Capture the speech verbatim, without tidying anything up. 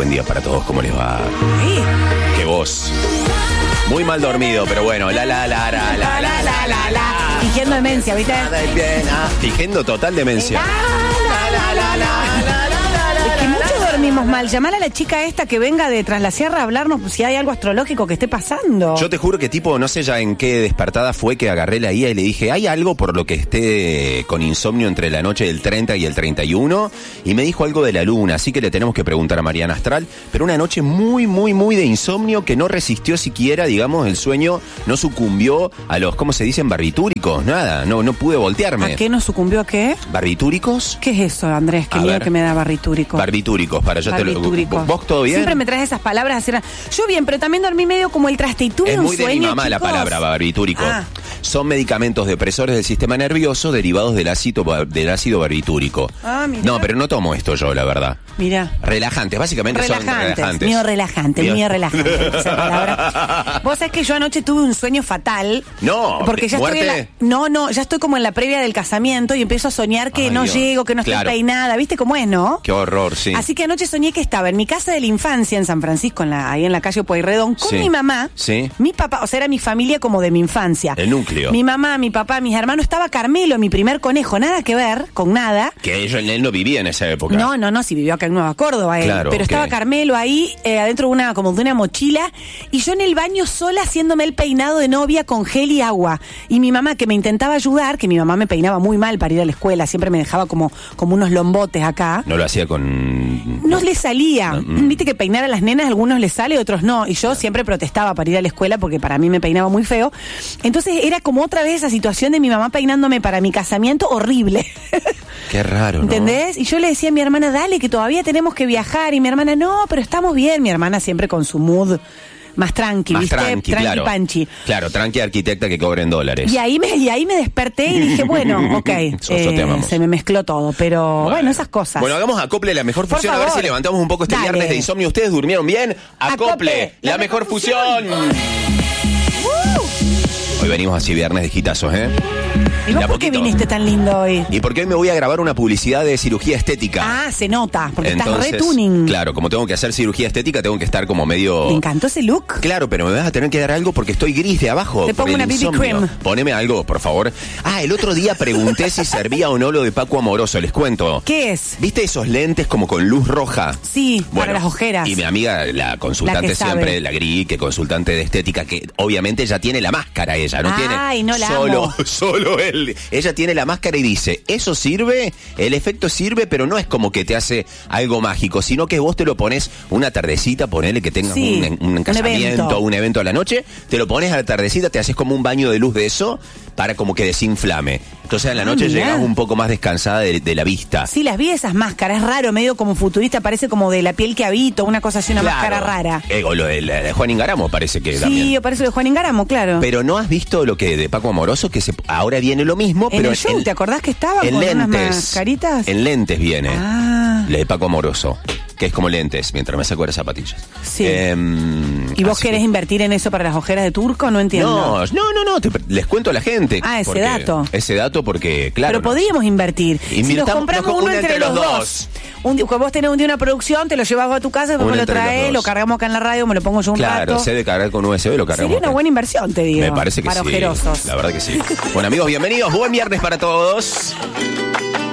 buen día para todos, ¿cómo les va? Sí. Qué voz. Muy mal dormido, pero bueno, la la la la la la la la la. Fingiendo demencia, ¿viste? Fingiendo total demencia. Es que muchos dormimos mal. Llamar a la chica esta que venga de Tras la Sierra a hablarnos si hay algo astrológico que esté pasando. Yo te juro que tipo, no sé ya en qué despertada fue que agarré la I A y le dije, ¿hay algo por lo que esté con insomnio entre la noche del treinta y el treinta y uno? Y me dijo algo de la luna, así que le tenemos que preguntar a Mariana Astral. Pero una noche muy, muy, muy de insomnio que no resistió siquiera, digamos, el sueño no sucumbió a los, ¿cómo se dicen? Barbitúricos, nada, no, no pude voltearme. ¿A qué no sucumbió a qué? ¿Barbitúricos? ¿Qué es eso, Andrés? Qué A miedo ver. que me da barbitúrico. Barbitúricos, para yo te lo... Barbitúricos. ¿Vos todo bien? Siempre me traes esas palabras así. Yo bien, pero también dormí medio como el traste y tuve Es un muy sueño, de mi mamá la chicos. palabra barbitúrico. Ah. Son medicamentos depresores del sistema nervioso derivados del ácido, del ácido barbitúrico. Ah, mirá. No, pero no tomo esto yo, la verdad. Mirá. Relajantes, básicamente son Relajantes, relajantes. mío relajante, Mío. mío relajante. Esa palabra. Vos sabés que yo anoche tuve un sueño fatal. No, porque ya ¿muerte? estoy en la, no, no, ya estoy como en la previa del casamiento y empiezo a soñar que Ay, no Dios. llego, que no Claro. estoy peinada, ¿viste cómo es, no? Qué horror, sí. Así que anoche soñé que estaba en mi casa de la infancia en San Francisco, en la, ahí en la calle Pueyrredón, con Sí. mi mamá, Sí. mi papá, o sea, era mi familia como de mi infancia. El núcleo. Mi mamá, mi papá, mis hermanos, estaba Carmelo, mi primer conejo, nada que ver con nada. Que ellos, él no vivía en esa época. No, no, no, si vivió acá en Nueva Córdoba él. Claro, pero ok. estaba Carmelo ahí, eh, adentro de una, como de una mochila, y yo en el baño sola haciéndome el peinado de novia con gel y agua. Y mi mamá que me intentaba ayudar, que mi mamá me peinaba muy mal para ir a la escuela, siempre me dejaba como, como unos lombotes acá. No lo hacía con... No le salía. No, mm. Viste que peinar a las nenas, a algunos les sale, otros no. Y yo siempre protestaba para ir a la escuela porque para mí me peinaba muy feo. Entonces era como otra vez esa situación de mi mamá peinándome para mi casamiento horrible. Qué raro, ¿no? ¿Entendés? Y yo le decía a mi hermana, dale, que todavía tenemos que viajar. Y mi hermana, no, pero estamos bien. Mi hermana siempre con su mood más tranqui, Más ¿viste? tranqui, claro. Panchi. Claro, tranqui arquitecta que cobren dólares. Y ahí me, y ahí me desperté y dije, bueno, ok, Soso, eh, te amamos. se me mezcló todo. Pero bueno, esas cosas. Bueno, hagamos acople la mejor Por fusión, a ver favor. si levantamos un poco este Dale. viernes de insomnio. ¿Ustedes durmieron bien? Acople, Acople, la, la mejor, mejor fusión. Hoy venimos así viernes de gitazos, ¿eh? ¿Y vos De a por qué poquito. viniste tan lindo hoy? Y porque hoy me voy a grabar una publicidad de cirugía estética. Ah, se nota, porque Entonces, estás retuning. claro, como tengo que hacer cirugía estética, tengo que estar como medio... ¿Te encantó ese look? Claro, pero me vas a tener que dar algo porque estoy gris de abajo. Te por pongo el una B B insomnio. cream. Poneme algo, por favor. Ah, el otro día pregunté si servía o no lo de Paco Amoroso, les cuento. ¿Qué es? ¿Viste esos lentes como con luz roja? Sí, para las ojeras. Y mi amiga, la consultante La que sabe. siempre, la Gri, que consultante de estética, que obviamente ya tiene la máscara ella, no Ay, tiene no la solo, amo. solo él. Ella tiene la máscara y dice, ¿eso sirve? El efecto sirve, pero no es como que te hace algo mágico, sino que vos te lo pones una tardecita, ponele que tengas Sí, un, un un casamiento, evento. un evento a la noche, te lo pones a la tardecita, te haces como un baño de luz de eso para como que desinflame. Entonces a la Ah, noche mirá. llegas un poco más descansada de, de la vista. Sí, las vi esas máscaras, es raro, medio como futurista, parece como de la piel que habito, una cosa así, una Claro. máscara rara. Eh, o lo de, la de Juan Ingaramo parece que Sí, también. o parece lo de Juan Ingaramo, claro. Pero no has visto lo que de Paco Amoroso, que se, ahora viene lo mismo, en pero el show, ¿te acordás que estaba en con unas lentes. mascaritas? En lentes viene. Ah. La de Paco Amoroso, que es como lentes, mientras me saco las zapatillas. Sí. Em, ¿Y vos así querés que- invertir en eso para las ojeras de turco? No entiendo. No, no, no, no, te- les cuento a la gente. Ah, ese porque- dato. Ese dato porque, claro. Pero no- podríamos invertir. Si nos Invirtamos- compramos nos- uno una entre, los dos. Un día, vos tenés un día una producción, te lo llevas vos a tu casa, después Uno me lo entre los traes, dos. lo cargamos acá en la radio, me lo pongo yo un Claro, rato. se debe cargar con U S B, lo cargamos. Sería una acá. buena inversión, te digo. Me parece que para sí. ojerosos. La verdad que sí. Bueno, amigos, bienvenidos. Buen viernes para todos.